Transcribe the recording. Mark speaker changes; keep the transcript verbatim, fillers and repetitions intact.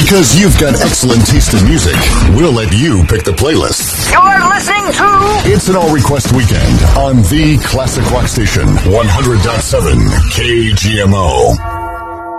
Speaker 1: Because you've got excellent taste in music, we'll let you pick the playlist.
Speaker 2: You're listening to
Speaker 1: It's an all-request weekend on the Classic Rock Station, one hundred point seven K G M O.